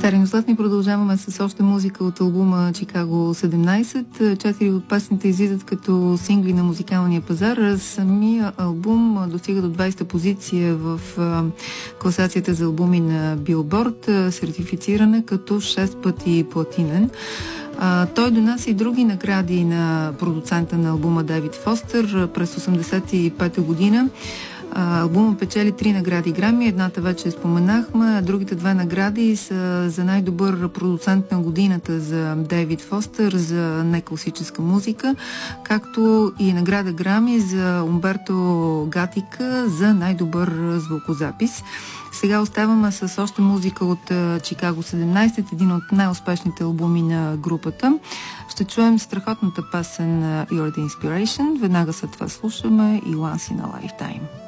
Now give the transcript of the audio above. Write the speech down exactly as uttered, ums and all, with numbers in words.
Царин Златни продължаваме с още музика от албума Чикаго седемнайсет. Четири от песните излизат като сингли на музикалния пазар. Самия албум достига до двайсета позиция в класацията за албуми на Billboard, сертифициране като шест пъти платинен. А, той донася и други награди на продуцента на албума Дейвид Фостер през осемдесет и пета година. Албумът печели три награди Грами, едната вече споменахме, а другите две награди са за най-добър продуцент на годината за Дейвид Фостер за некласическа музика, както и награда Грами за Умберто Гатика за най-добър звукозапис. Сега оставаме с още музика от Чикаго седемнайсет, един от най-успешните албуми на групата. Ще чуем страхотната песен You're the Inspiration, веднага след това слушаме и Once in a Lifetime.